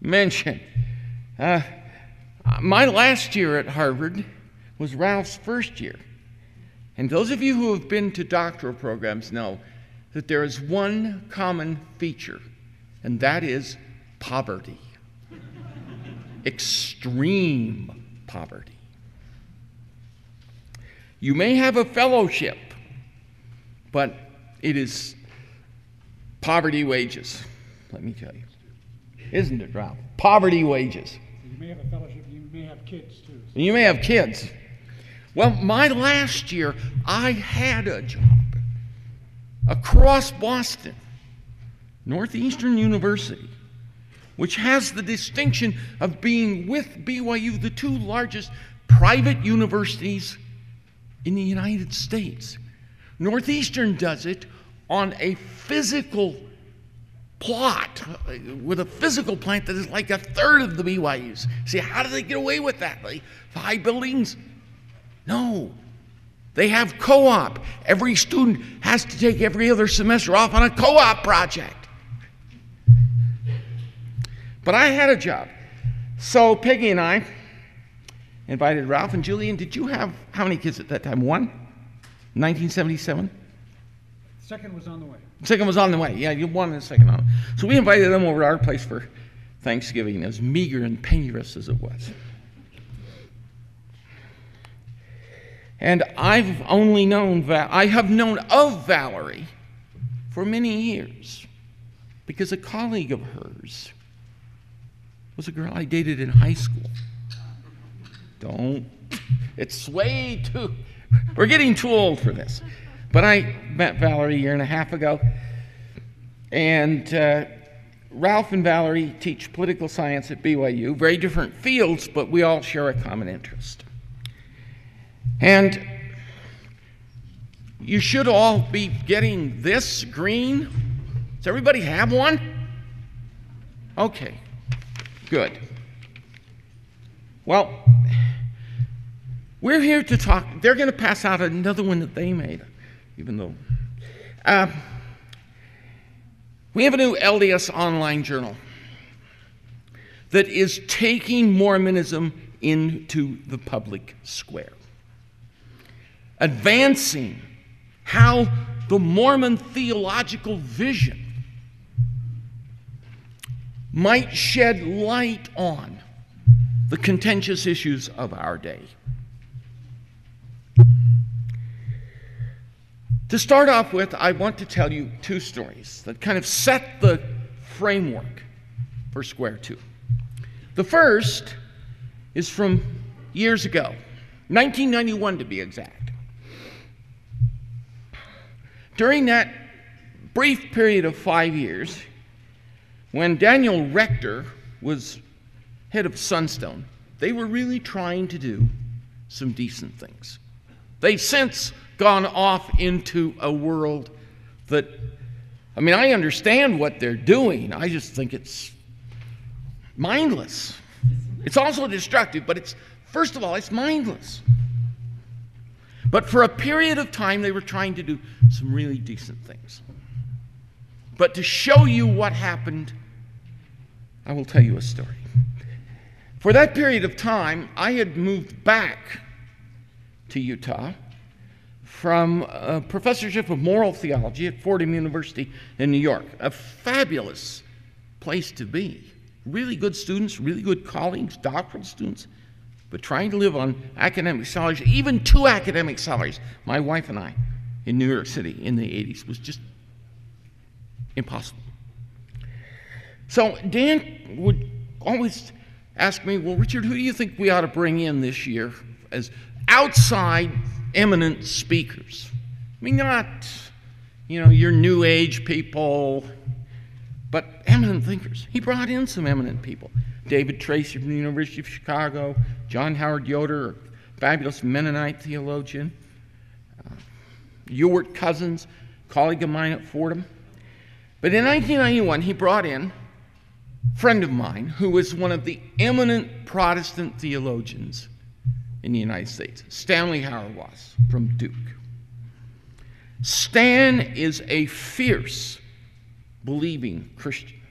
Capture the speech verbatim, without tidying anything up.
mention. Uh, my last year at Harvard was Ralph's first year. And those of you who have been to doctoral programs know that there is one common feature, and that is poverty. Extreme poverty. You may have a fellowship, but it is poverty wages, let me tell you. Isn't it, Ralph? Poverty wages. You may have a fellowship, you may have kids too. And you may have kids. Well, my last year, I had a job across Boston, Northeastern University, which has the distinction of being with B Y U the two largest private universities in the United States. Northeastern does it on a physical plot, with a physical plant that is like a third of the B Y U's. See, how do they get away with that? Like five buildings? No. They have co-op. Every student has to take every other semester off on a co-op project. But I had a job. So Peggy and I invited Ralph and Julian. Did you have how many kids at that time? One? nineteen seventy-seven? Second was on the way. Second was on the way. Yeah, you one and the second on. So we invited them over to our place for Thanksgiving, as meager and penurious as it was. And I've only known, Val- I have known of Valerie for many years because a colleague of hers was a girl I dated in high school. Don't, it's way too, we're getting too old for this. But I met Valerie a year and a half ago, and uh, Ralph and Valerie teach political science at B Y U, very different fields, but we all share a common interest. And you should all be getting this green. Does everybody have one? Okay, good. Well, we're here to talk. They're going to pass out another one that they made, even though. Uh, we have a new L D S online journal that is taking Mormonism into the public square, advancing how the Mormon theological vision might shed light on the contentious issues of our day. To start off with, I want to tell you two stories that kind of set the framework for Square Two. The first is from years ago, nineteen ninety-one to be exact. During that brief period of five years, when Daniel Rector was head of Sunstone, they were really trying to do some decent things. They've since gone off into a world that, I mean, I understand what they're doing. I just think it's mindless. It's also destructive, but it's, first of all, it's mindless. But for a period of time, they were trying to do some really decent things. But to show you what happened, I will tell you a story. For that period of time, I had moved back to Utah from a professorship of moral theology at Fordham University in New York. A fabulous place to be. Really good students, really good colleagues, doctoral students, but trying to live on academic salaries, even two academic salaries, my wife and I, in New York City in the eighties, was just impossible. So Dan would always ask me, well, Richard, who do you think we ought to bring in this year as outside eminent speakers? I mean, not, you know, your new age people, but eminent thinkers. He brought in some eminent people. David Tracy from the University of Chicago, John Howard Yoder, a fabulous Mennonite theologian, uh, Ewart Cousins, colleague of mine at Fordham. But in nineteen ninety-one, he brought in a friend of mine who was one of the eminent Protestant theologians in the United States, Stanley Hauerwas from Duke. Stan is a fierce, believing Christian.